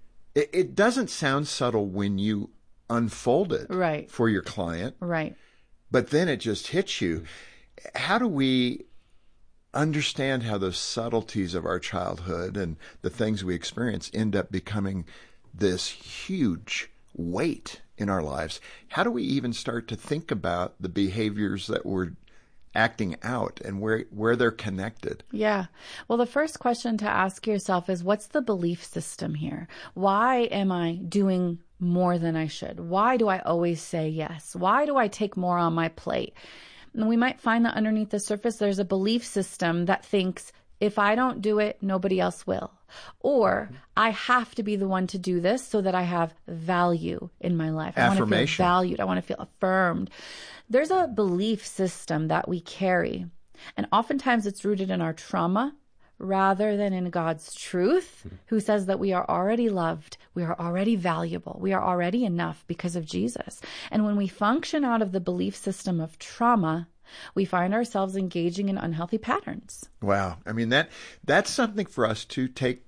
It doesn't sound subtle when you unfold it for your client. Right. But then it just hits you. How do we understand how those subtleties of our childhood and the things we experience end up becoming this huge weight in our lives? How do we even start to think about the behaviors that we're acting out and where they're connected? Yeah. Well, the first question to ask yourself is, what's the belief system here? Why am I doing more than I should? Why do I always say yes? Why do I take more on my plate? And we might find that underneath the surface, there's a belief system that thinks, if I don't do it, nobody else will. Or I have to be the one to do this so that I have value in my life. I want to feel valued. I want to feel affirmed. There's a belief system that we carry. And oftentimes it's rooted in our trauma rather than in God's truth, who says that we are already loved, we are already valuable, we are already enough because of Jesus. And when we function out of the belief system of trauma, we find ourselves engaging in unhealthy patterns. Wow. I mean, that's something for us to take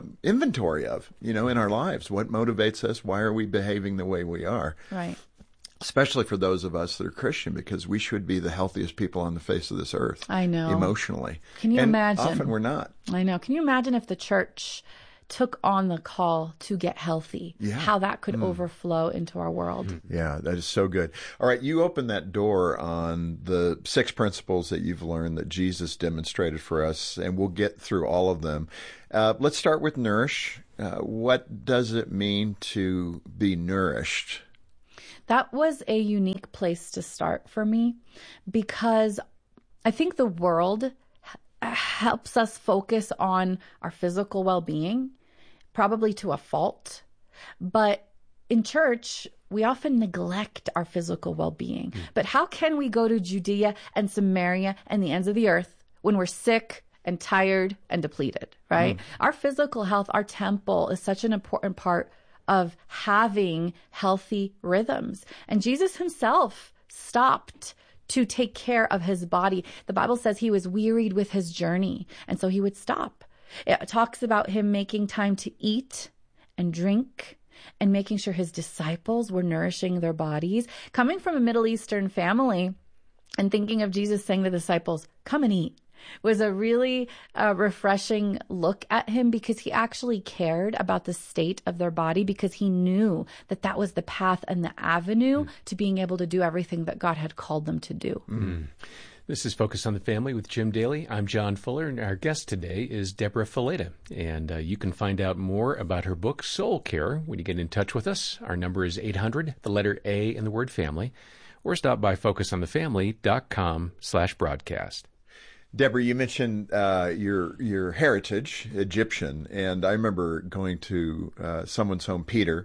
inventory of, in our lives. What motivates us? Why are we behaving the way we are? Right. especially for those of us that are Christian, because we should be the healthiest people on the face of this earth. I know. Emotionally. Can you imagine? Often we're not. I know. Can you imagine if the church took on the call to get healthy, how that could overflow into our world? Yeah, that is so good. All right, you opened that door on the 6 principles that you've learned that Jesus demonstrated for us, and we'll get through all of them. Let's start with nourish. What does it mean to be nourished? That was a unique place to start for me, because I think the world helps us focus on our physical well-being, probably to a fault. But in church, we often neglect our physical well-being. But how can we go to Judea and Samaria and the ends of the earth when we're sick and tired and depleted, right? Our physical health, our temple, is such an important part of having healthy rhythms. And Jesus himself stopped to take care of his body. The Bible says he was wearied with his journey, and so he would stop. It talks about him making time to eat and drink and making sure his disciples were nourishing their bodies. Coming from a Middle Eastern family and thinking of Jesus saying to the disciples, "Come and eat," was a really refreshing look at him, because he actually cared about the state of their body, because he knew that that was the path and the avenue to being able to do everything that God had called them to do. This is Focus on the Family with Jim Daly. I'm John Fuller, and our guest today is Deborah Fileta. And you can find out more about her book, Soul Care, when you get in touch with us. Our number is 800, the letter A in the word family, or stop by focusonthefamily.com/broadcast. Deborah, you mentioned your heritage, Egyptian, and I remember going to someone's home, Peter,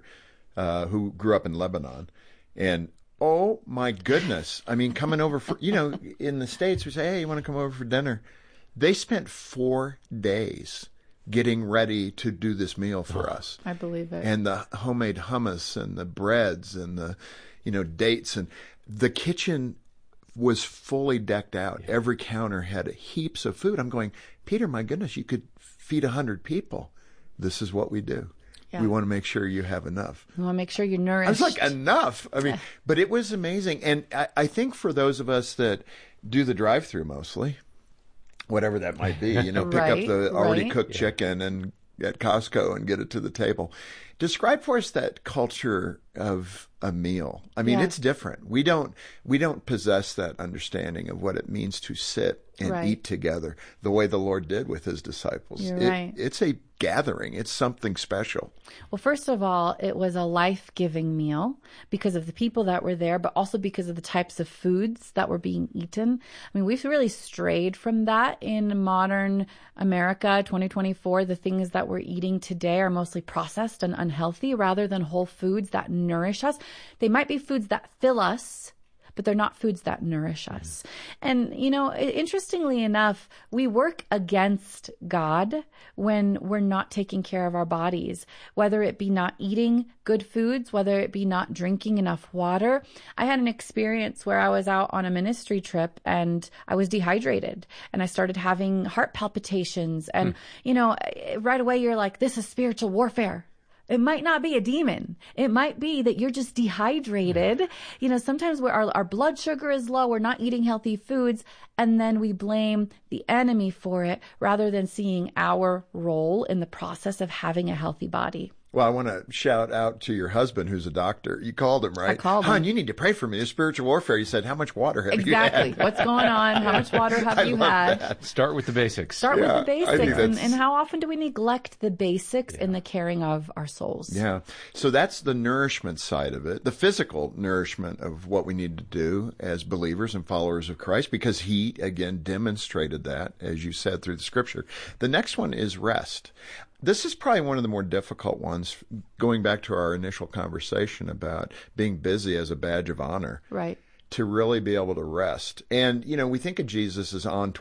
who grew up in Lebanon, and oh my goodness, I mean, coming over for, in the States, we say, hey, you want to come over for dinner? They spent 4 days getting ready to do this meal for us. I believe it. And the homemade hummus and the breads and the, dates, and the kitchen was fully decked out. Yeah. Every counter had heaps of food. I'm going, Peter, my goodness, you could feed 100 people. This is what we do. Yeah. We want to make sure you have enough. We want to make sure you're nourished. I was like, enough. I mean, but it was amazing. And I think for those of us that do the drive-through mostly, whatever that might be, pick up the already cooked chicken and at Costco and get it to the table. Describe for us that culture of a meal. I mean, it's different. We don't possess that understanding of what it means to sit and eat together the way the Lord did with his disciples. It's a gathering. It's something special. Well, first of all, it was a life-giving meal because of the people that were there, but also because of the types of foods that were being eaten. I mean, we've really strayed from that in modern America, 2024. The things that we're eating today are mostly processed and unhealthy rather than whole foods that nourish us. They might be foods that fill us, but they're not foods that nourish us. And, interestingly enough, we work against God when we're not taking care of our bodies, whether it be not eating good foods, whether it be not drinking enough water. I had an experience where I was out on a ministry trip and I was dehydrated and I started having heart palpitations. And, right away you're like, this is spiritual warfare. It might not be a demon. It might be that you're just dehydrated. Sometimes our blood sugar is low, we're not eating healthy foods, and then we blame the enemy for it rather than seeing our role in the process of having a healthy body. Well, I want to shout out to your husband, who's a doctor. You called him, right? I called him. Hon, you need to pray for me. There's spiritual warfare. You said, how much water have you had? Exactly. What's going on? How much water have you had? That. Start with the basics. Start with the basics. And how often do we neglect the basics in the caring of our souls? Yeah. So that's the nourishment side of it, the physical nourishment of what we need to do as believers and followers of Christ, because he, again, demonstrated that, as you said, through the scripture. The next one is rest. This is probably one of the more difficult ones, going back to our initial conversation about being busy as a badge of honor. Right. To really be able to rest. And, we think of Jesus as on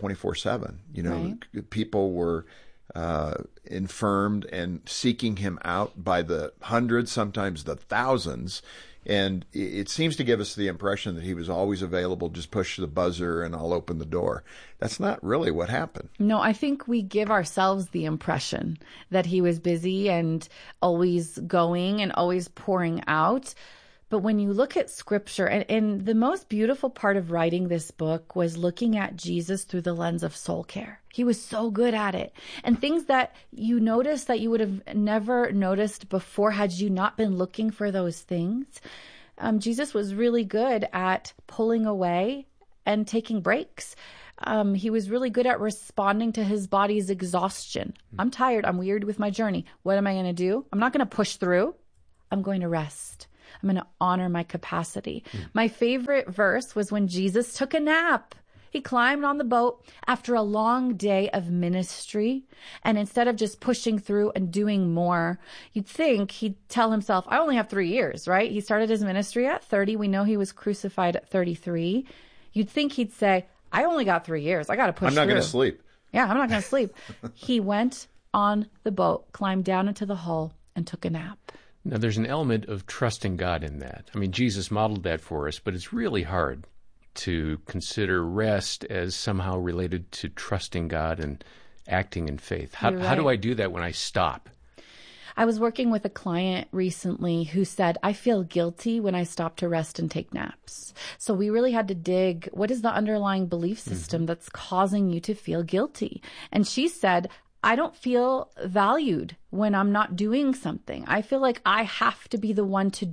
24/7. People were infirmed and seeking him out by the hundreds, sometimes the thousands. And it seems to give us the impression that he was always available, just push the buzzer and I'll open the door. That's not really what happened. No, I think we give ourselves the impression that he was busy and always going and always pouring out. But when you look at scripture, and the most beautiful part of writing this book was looking at Jesus through the lens of soul care. He was so good at it. And things that you notice that you would have never noticed before had you not been looking for those things. Jesus was really good at pulling away and taking breaks. He was really good at responding to his body's exhaustion. I'm tired. I'm weird with my journey. What am I going to do? I'm not going to push through. I'm going to rest. I'm going to honor my capacity. My favorite verse was when Jesus took a nap. He climbed on the boat after a long day of ministry. And instead of just pushing through and doing more, you'd think he'd tell himself, I only have 3 years, right? He started his ministry at 30. We know he was crucified at 33. You'd think he'd say, I only got 3 years. I got to push through. I'm not going to sleep. Yeah, I'm not going to sleep. He went on the boat, climbed down into the hull, and took a nap. Now, there's an element of trusting God in that. I mean, Jesus modeled that for us, but it's really hard to consider rest as somehow related to trusting God and acting in faith. How do I do that when I stop? I was working with a client recently who said, I feel guilty when I stop to rest and take naps. So we really had to dig, what is the underlying belief system that's causing you to feel guilty? And she said, I don't feel valued when I'm not doing something. I feel like I have to be the one to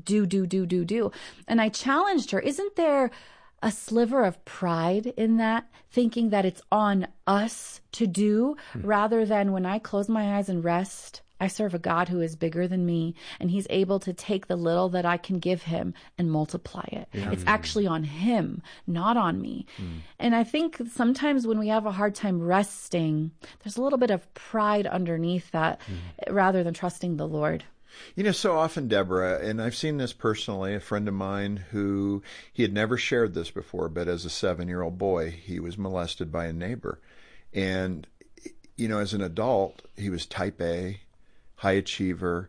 do. And I challenged her, isn't there a sliver of pride in that, thinking that it's on us to do rather than when I close my eyes and rest, I serve a God who is bigger than me, and he's able to take the little that I can give him and multiply it. Yeah. It's actually on him, not on me. And I think sometimes when we have a hard time resting, there's a little bit of pride underneath that rather than trusting the Lord. You know, so often, Deborah, and I've seen this personally, a friend of mine who, he had never shared this before, but as a 7-year-old boy, he was molested by a neighbor. And, you know, as an adult, he was type A, high achiever,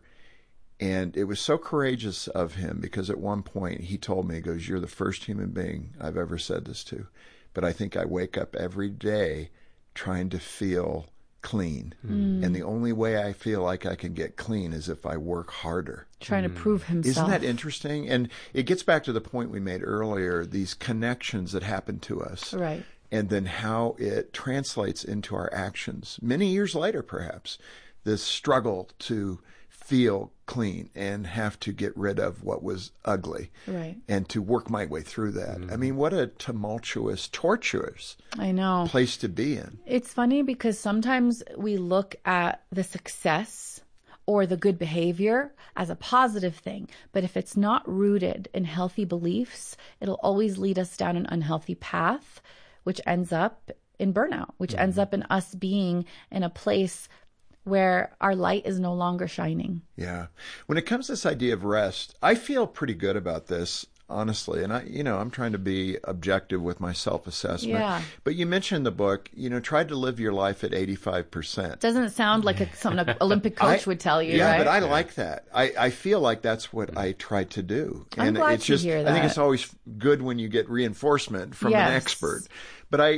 and it was so courageous of him because at one point he told me, he goes, you're the first human being I've ever said this to, but I think I wake up every day trying to feel clean. And the only way I feel like I can get clean is if I work harder. Trying to prove himself. Isn't that interesting? And it gets back to the point we made earlier, these connections that happen to us. Right. And then how it translates into our actions many years later, perhaps. This struggle to feel clean and have to get rid of what was ugly, right, and to work my way through that. I mean, what a tumultuous, tortuous place to be in. It's funny because sometimes we look at the success or the good behavior as a positive thing, but if it's not rooted in healthy beliefs, it'll always lead us down an unhealthy path, which ends up in burnout, which ends up in us being in a place where our light is no longer shining. Yeah. When it comes to this idea of rest, I feel pretty good about this, honestly. And I'm trying to be objective with my self-assessment. Yeah. But you mentioned in the book, try to live your life at 85%. Doesn't it sound like something an Olympic coach would tell you, right? Yeah, but I like that. I feel like that's what I try to do. And I'm glad to hear that. I think it's always good when you get reinforcement from an expert. But I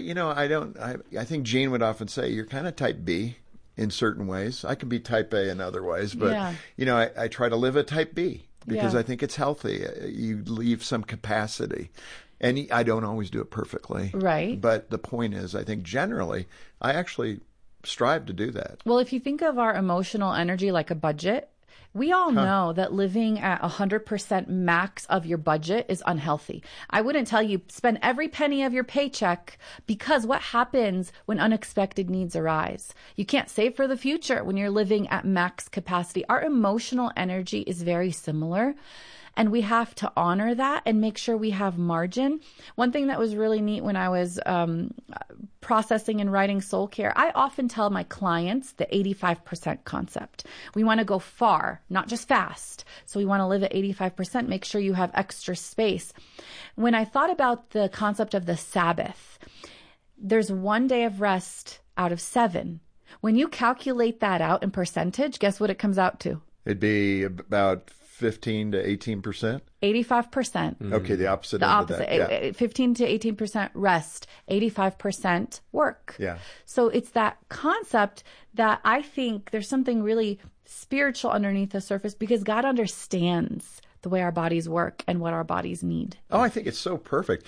think Gene would often say, you're kind of type B in certain ways. I can be type A in other ways, but I try to live a type B because I think it's healthy. You leave some capacity, and I don't always do it perfectly. Right. But the point is, I think generally, I actually strive to do that. Well, if you think of our emotional energy like a budget, we all know that living at 100% max of your budget is unhealthy. I wouldn't tell you spend every penny of your paycheck, because what happens when unexpected needs arise? You can't save for the future when you're living at max capacity. Our emotional energy is very similar, and we have to honor that and make sure we have margin. One thing that was really neat when I was processing and writing Soul Care, I often tell my clients the 85% concept. We want to go far, not just fast. So we want to live at 85%, make sure you have extra space. When I thought about the concept of the Sabbath, there's 1 day of rest out of 7. When you calculate that out in percentage, guess what it comes out to? It'd be about 15 to 18%? 85%. Okay, the opposite. The opposite. Of that. Yeah. 15 to 18% rest, 85% work. Yeah. So it's that concept that I think there's something really spiritual underneath the surface, because God understands the way our bodies work and what our bodies need. Oh, I think it's so perfect.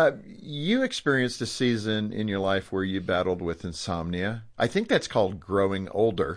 You experienced a season in your life where you battled with insomnia. I think that's called growing older.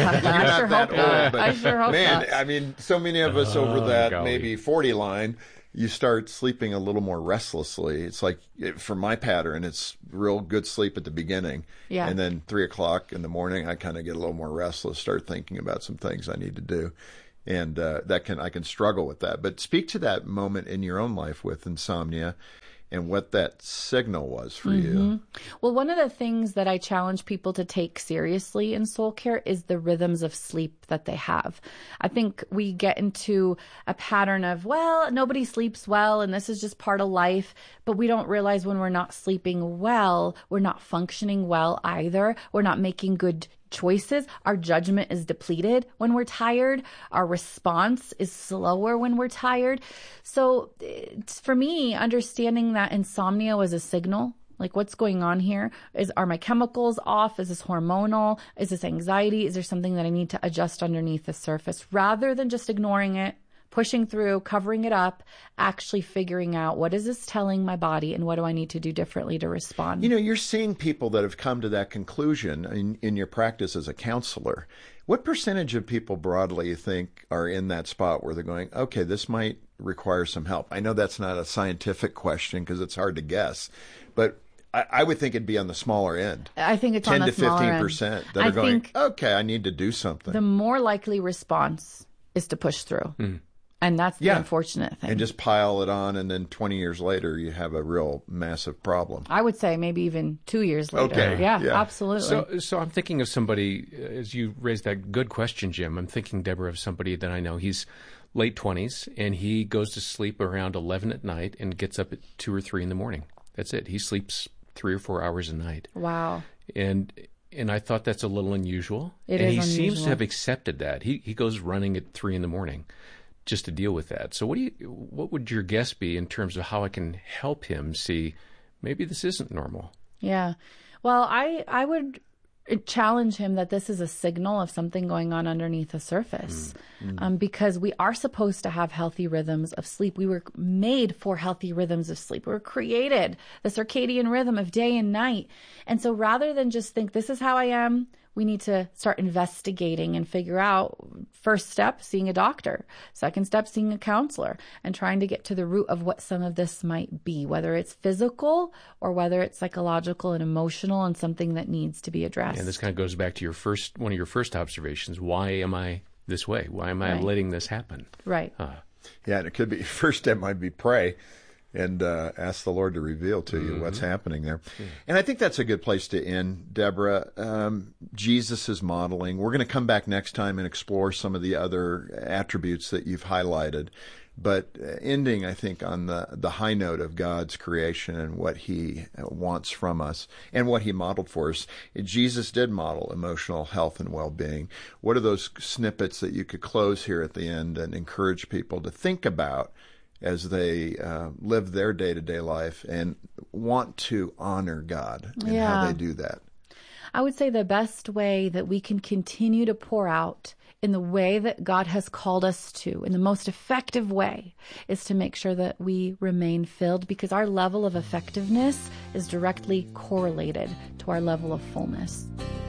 I sure hope not. I sure hope not. I mean, so many of us over that maybe 40 line, you start sleeping a little more restlessly. It's like, for my pattern, it's real good sleep at the beginning. Yeah. And then 3 o'clock in the morning, I kind of get a little more restless, start thinking about some things I need to do. And I can struggle with that. But speak to that moment in your own life with insomnia and what that signal was for you. Well, one of the things that I challenge people to take seriously in soul care is the rhythms of sleep that they have. I think we get into a pattern of, well, nobody sleeps well and this is just part of life, but we don't realize when we're not sleeping well, we're not functioning well either. We're not making good choices. Our judgment is depleted when we're tired. Our response is slower when we're tired. So for me, understanding that insomnia was a signal, like what's going on here? Are my chemicals off? Is this hormonal? Is this anxiety? Is there something that I need to adjust underneath the surface? Rather than just ignoring it, pushing through, covering it up, actually figuring out what is this telling my body and what do I need to do differently to respond. You know, you're seeing people that have come to that conclusion in your practice as a counselor. What percentage of people broadly you think are in that spot where they're going, okay, this might require some help? I know that's not a scientific question because it's hard to guess, but I would think it'd be on the smaller end. I think it's on the smaller end. 10 to 15% that are going, okay, I need to do something. The more likely response is to push through. And that's the unfortunate thing. And just pile it on, and then 20 years later, you have a real massive problem. I would say maybe even 2 years later. Okay. Yeah, absolutely. So I'm thinking of somebody, as you raised that good question, Jim, I'm thinking, Deborah, of somebody that I know. He's late 20s, and he goes to sleep around 11 at night and gets up at 2 or 3 in the morning. That's it. He sleeps 3 or 4 hours a night. Wow. And I thought that's a little unusual. It is unusual. He seems to have accepted that. He goes running at 3 in the morning just to deal with that. So what would your guess be in terms of how I can help him see maybe this isn't normal? Yeah. Well, I would challenge him that this is a signal of something going on underneath the surface. Because we are supposed to have healthy rhythms of sleep. We were made for healthy rhythms of sleep. We were created the circadian rhythm of day and night. And so rather than just think this is how I am, we need to start investigating and figure out, first step, seeing a doctor. Second step, seeing a counselor and trying to get to the root of what some of this might be, whether it's physical or whether it's psychological and emotional and something that needs to be addressed. And this kind of goes back to one of your first observations. Why am I this way? Why am I letting this happen? Right. Yeah, and it could be, first step might be pray and ask the Lord to reveal to you what's happening there. And I think that's a good place to end, Deborah. Jesus is modeling. We're going to come back next time and explore some of the other attributes that you've highlighted. But ending, I think, on the high note of God's creation and what he wants from us and what he modeled for us. Jesus did model emotional health and well-being. What are those snippets that you could close here at the end and encourage people to think about as they live their day-to-day life and want to honor God and how they do that? I would say the best way that we can continue to pour out in the way that God has called us to, in the most effective way, is to make sure that we remain filled, because our level of effectiveness is directly correlated to our level of fullness.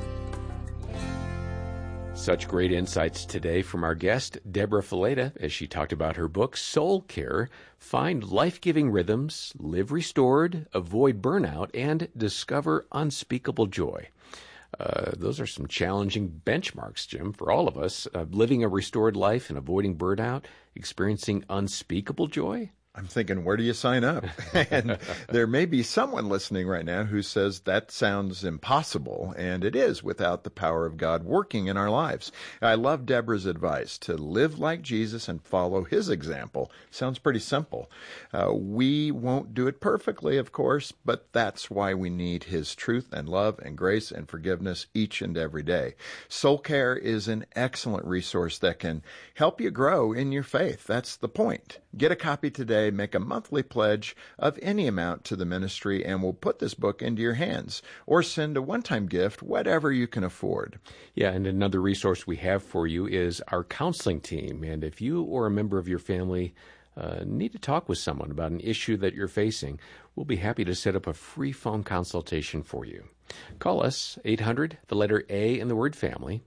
Such great insights today from our guest, Deborah Fileta, as she talked about her book, Soul Care: Find Life-Giving Rhythms, Live Restored, Avoid Burnout, and Discover Unspeakable Joy. Those are some challenging benchmarks, Jim, for all of us. Living a restored life and avoiding burnout, experiencing unspeakable joy. I'm thinking, where do you sign up? And there may be someone listening right now who says that sounds impossible, and it is without the power of God working in our lives. I love Deborah's advice to live like Jesus and follow his example. Sounds pretty simple. We won't do it perfectly, of course, but that's why we need his truth and love and grace and forgiveness each and every day. Soul Care is an excellent resource that can help you grow in your faith. That's the point. Get a copy today today, make a monthly pledge of any amount to the ministry, and we'll put this book into your hands, or send a one-time gift, whatever you can afford. Yeah, and another resource we have for you is our counseling team. And if you or a member of your family need to talk with someone about an issue that you're facing, we'll be happy to set up a free phone consultation for you. Call us, 800, the letter A in the word family,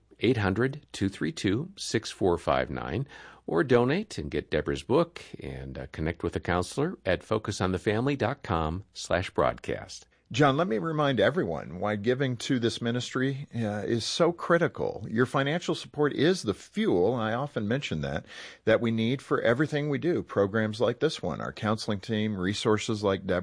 800-232-6459, or donate and get Deborah's book and connect with a counselor at focusonthefamily.com/broadcast. John, let me remind everyone why giving to this ministry is so critical. Your financial support is the fuel, I often mention that we need for everything we do. Programs like this one, our counseling team, resources like Deborah.